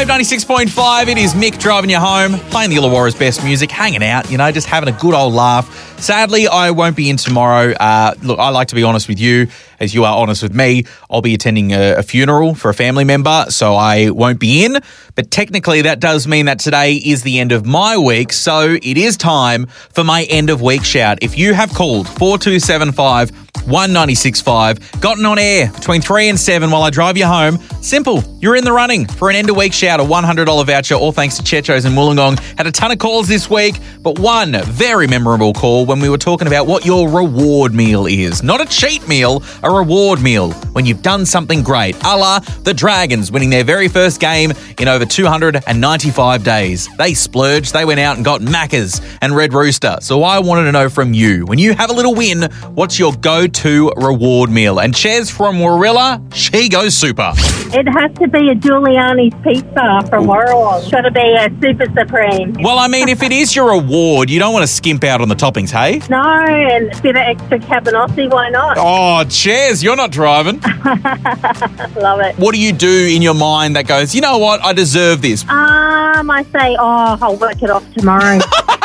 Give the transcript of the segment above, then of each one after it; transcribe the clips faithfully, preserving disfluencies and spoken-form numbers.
Wave ninety-six point five, it is Mick driving you home, playing the Illawarra's best music, hanging out, you know, just having a good old laugh. Sadly, I won't be in tomorrow. Uh, look, I like to be honest with you, as you are honest with me. I'll be attending a, a funeral for a family member, so I won't be in. But technically, that does mean that today is the end of my week, so it is time for my end of week shout. If you have called four two seven five, one nine six five, gotten on air between three and seven while I drive you home, simple, you're in the running for an end of week shout, a one hundred dollars voucher, all thanks to Checho's in Wollongong. Had a ton of calls this week, but one very memorable call when we were talking about what your reward meal is. Not a cheat meal, a reward meal when you've done something great, a la the Dragons winning their very first game in over two hundred ninety-five days. They splurged, they went out and got Macca's and Red Rooster. So I wanted to know from you, when you have a little win, what's your go-to reward meal? And Ches from Warilla, she goes super. It has to be a Giuliani's pizza from Warrawong. It's got to be a Super Supreme. Well, I mean, if it is your reward, you don't want to skimp out on the toppings, hey? No, and a bit of extra cabanossi, why not? Oh, Ches, you're not driving. Love it. What do you do in your mind that goes, you know what, I deserve this? Um, I say, oh, I'll work it off tomorrow.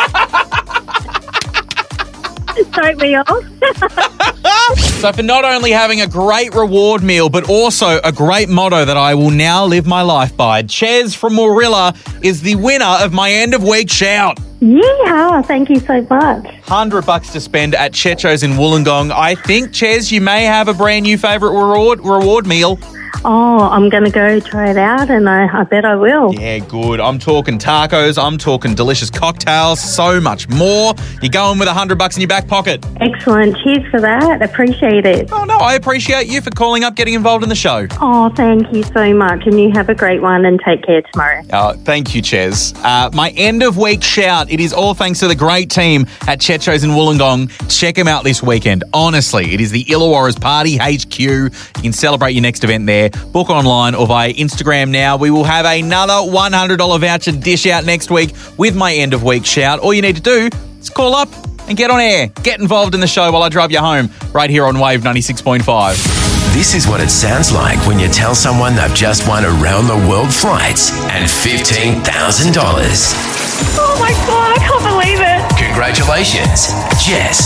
Don't we all? So for not only having a great reward meal, but also a great motto that I will now live my life by, Ches from Warilla is the winner of my end of week shout. Yeah, thank you so much. Hundred bucks to spend at Checho's in Wollongong. I think, Ches, you may have a brand new favourite reward reward meal. Oh, I'm going to go try it out, and I, I bet I will. Yeah, good. I'm talking tacos. I'm talking delicious cocktails. So much more. You're going with a hundred bucks in your back pocket. Excellent. Cheers for that. Appreciate it. Oh, no, I appreciate you for calling up, getting involved in the show. Oh, thank you so much, and you have a great one, and take care tomorrow. Oh, thank you, Ches. Uh, my end of week shout, it is all thanks to the great team at Checho's in Wollongong. Check them out this weekend. Honestly, it is the Illawarra's Party H Q. You can celebrate your next event there. Book online or via Instagram now. We will have another one hundred dollars voucher dish out next week with my end of week shout. All you need to do is call up and get on air. Get involved in the show while I drive you home right here on Wave ninety-six point five. This is what it sounds like when you tell someone they've just won around-the-world flights and fifteen thousand dollars. Oh, my God, I can't believe it. Congratulations, Jess.